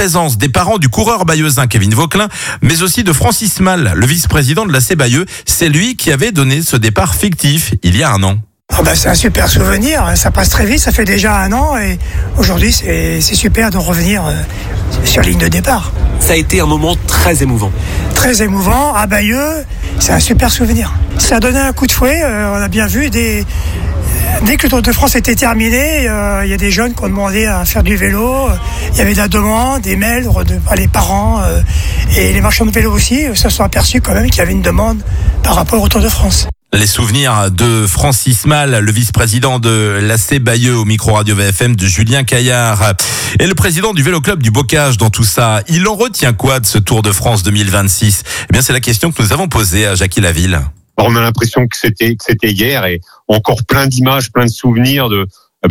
présence des parents du coureur bayeuxin Kevin Vauquelin, mais aussi de Francis Mal, le vice-président de l'AC Bayeux. C'est lui qui avait donné ce départ fictif il y a un an. C'est un super souvenir, ça passe très vite, ça fait déjà un an et aujourd'hui c'est super de revenir sur ligne de départ. Ça a été un moment très émouvant. Très émouvant, à Bayeux, c'est un super souvenir. Ça a donné un coup de fouet, on a bien vu, dès que le Tour de France était terminé, il y a des jeunes qui ont demandé à faire du vélo, il y avait de la demande, des mails, les parents et les marchands de vélo aussi se sont aperçus quand même qu'il y avait une demande par rapport au Tour de France. Les souvenirs de Francis Mal, le vice-président de l'AC Bayeux au micro-radio VFM de Julien Caillard. Et le président du Vélo Club du Bocage dans tout ça, il en retient quoi de ce Tour de France 2026 ? Eh bien, c'est la question que nous avons posée à Jackie Laville. On a l'impression que c'était hier et encore plein d'images, plein de souvenirs de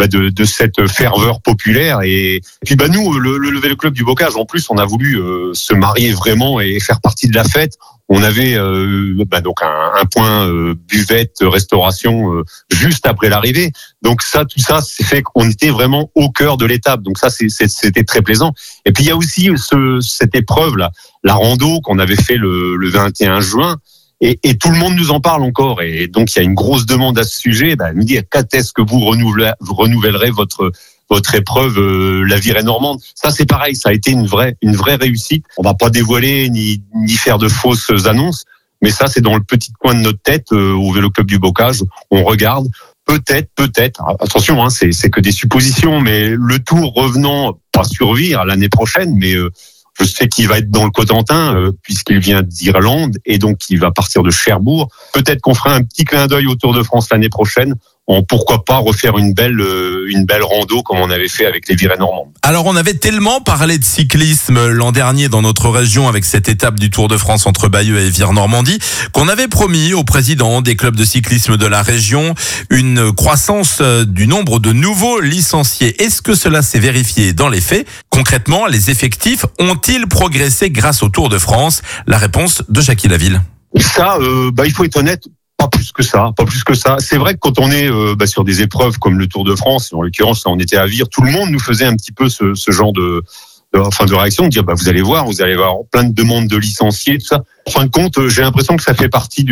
cette ferveur populaire. Et puis nous, le Vélo Club du Bocage, en plus, on a voulu se marier vraiment et faire partie de la fête. On avait donc un point buvette, restauration juste après l'arrivée. Donc tout ça, c'est fait qu'on était vraiment au cœur de l'étape. Donc ça, c'était très plaisant. Et puis il y a aussi cette épreuve là, la rando qu'on avait fait le 21 juin. Et tout le monde nous en parle encore. Et donc il y a une grosse demande à ce sujet. Me dire quand est-ce que vous renouvellerez votre épreuve, la virée normande. Ça, c'est pareil, ça a été une vraie réussite. On va pas dévoiler ni faire de fausses annonces, mais ça, c'est dans le petit coin de notre tête, au Vélo Club du Bocage. On regarde, peut-être, attention, c'est que des suppositions, mais le Tour revenant, pas survivre l'année prochaine, mais je sais qu'il va être dans le Cotentin, puisqu'il vient d'Irlande, et donc il va partir de Cherbourg. Peut-être qu'on fera un petit clin d'œil au Tour de France l'année prochaine, pourquoi pas refaire une belle rando comme on avait fait avec les virées normandes. Alors on avait tellement parlé de cyclisme l'an dernier dans notre région avec cette étape du Tour de France entre Bayeux et Vire-Normandie qu'on avait promis au président des clubs de cyclisme de la région une croissance du nombre de nouveaux licenciés. Est-ce que cela s'est vérifié dans les faits ? Concrètement, les effectifs ont-ils progressé grâce au Tour de France ? La réponse de Jackie Laville. Ça, il faut être honnête. Pas plus que ça. C'est vrai que quand on est sur des épreuves comme le Tour de France, en l'occurrence, là, on était à Vire, tout le monde nous faisait un petit peu ce genre de réaction, de dire vous allez voir plein de demandes de licenciés, tout ça. En fin de compte, j'ai l'impression que ça fait partie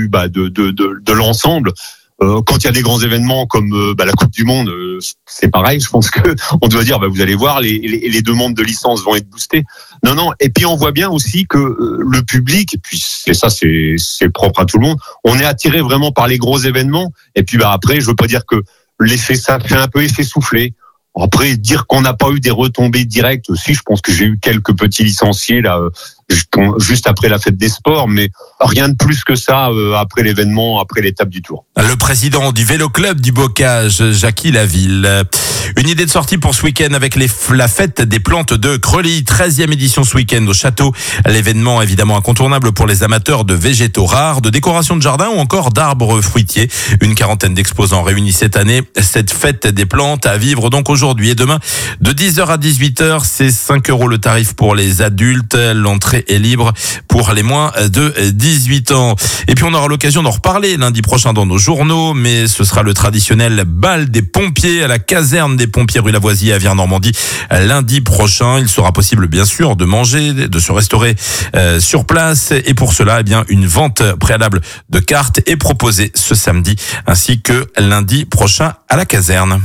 de l'ensemble. Quand il y a des grands événements comme la Coupe du Monde, c'est pareil. Je pense que on doit dire vous allez voir les demandes de licence vont être boostées. Non. Et puis on voit bien aussi que le public, et puis c'est propre à tout le monde. On est attiré vraiment par les gros événements. Et puis après, je veux pas dire que ça fait un peu effet soufflé. Après, dire qu'on n'a pas eu des retombées directes aussi, je pense que j'ai eu quelques petits licenciés là juste après la fête des sports, mais rien de plus que ça après l'événement, après l'étape du Tour. Le président du Vélo Club du Bocage, Jackie Laville. Une idée de sortie pour ce week-end avec la fête des plantes de Creully, 13e édition ce week-end au château. L'événement évidemment incontournable pour les amateurs de végétaux rares, de décoration de jardin ou encore d'arbres fruitiers. Une quarantaine d'exposants réunis cette année. Cette fête des plantes à vivre donc aujourd'hui et demain de 10h à 18h. C'est 5 € le tarif pour les adultes. L'entrée est libre pour les moins de 18 ans. Et puis on aura l'occasion d'en reparler lundi prochain dans nos journaux, mais ce sera le traditionnel bal des pompiers à la caserne des pompiers rue Lavoisier à Vire-Normandie lundi prochain. Il sera possible bien sûr de manger, de se restaurer sur place, et pour cela une vente préalable de cartes est proposée ce samedi ainsi que lundi prochain à la caserne.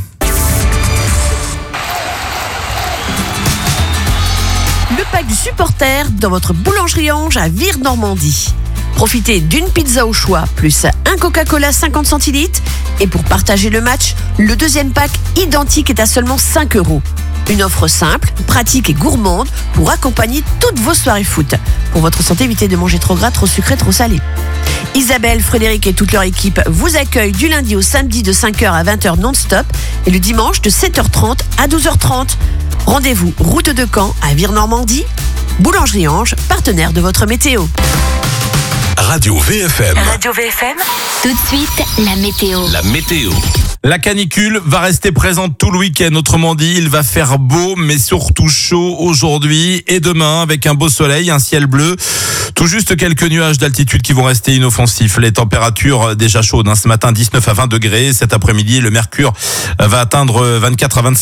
Le pack du supporter dans votre boulangerie Ange à Vire-Normandie. Profitez d'une pizza au choix, plus un Coca-Cola 50 centilitres. Et pour partager le match, le deuxième pack identique est à seulement 5 €. Une offre simple, pratique et gourmande pour accompagner toutes vos soirées foot. Pour votre santé, évitez de manger trop gras, trop sucré, trop salé. Isabelle, Frédéric et toute leur équipe vous accueillent du lundi au samedi de 5h à 20h non-stop et le dimanche de 7h30 à 12h30. Rendez-vous route de Caen à Vire-Normandie. Boulangerie Ange, partenaire de votre météo. Radio VFM. Radio VFM. Tout de suite, la météo. La canicule va rester présente tout le week-end. Autrement dit, il va faire beau, mais surtout chaud aujourd'hui et demain avec un beau soleil, un ciel bleu. Tout juste quelques nuages d'altitude qui vont rester inoffensifs. Les températures déjà chaudes. Ce matin, 19 à 20 degrés. Cet après-midi, le mercure va atteindre 24 à 25.